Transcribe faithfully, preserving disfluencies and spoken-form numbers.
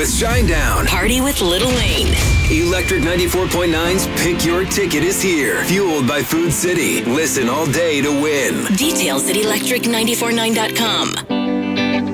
with Shinedown. Party with Little Wayne. Electric ninety-four point nine's Pick Your Ticket is here. Fueled by Food City. Listen all day to win. Details at electric nine four nine dot com.